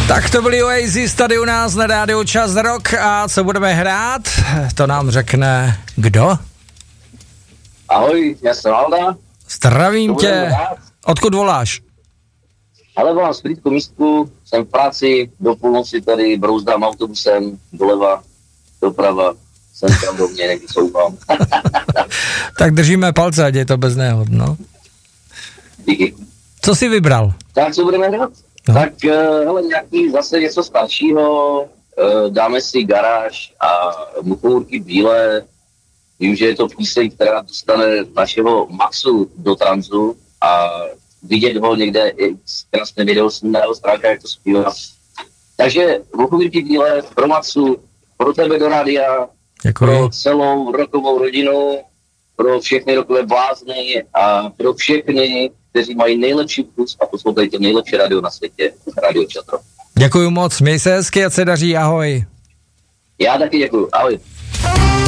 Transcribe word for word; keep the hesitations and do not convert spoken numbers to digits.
Tak to byli Oasis tady u nás na rádiu Čas Rock a co budeme hrát, to nám řekne kdo? Ahoj, já jsem Alda. Zdravím tě. Odkud voláš? Ale volám z Frýdku místku, jsem v práci, do půlnoci tady brouzdám autobusem, doleva, doprava, jsem tam do mě, někdy souvám. Tak držíme palce, ať je to bez nehod, no. Díky. Co jsi vybral? Tak co budeme hrát? No. Tak uh, hele, nějaký zase něco staršího, uh, dáme si Garáž a Muchourky bílé. Vím, že je to píseň, která dostane našeho Maxu do tranzu a vidět ho někde, i krásné video s ním na jeho stránkách, jak to zpívá. Takže Muchourky bílé pro Maxu, pro tebe do rádia, Děkuji. Pro celou rokovou rodinu, pro všechny rokové blázny a pro všechny, kteří mají nejlepší vkus a poslouchají nejlepší rádio na světě, Radio Čas Rock. Děkuji moc, měj se hezky, ať se daří, ahoj. Já taky děkuji, ahoj.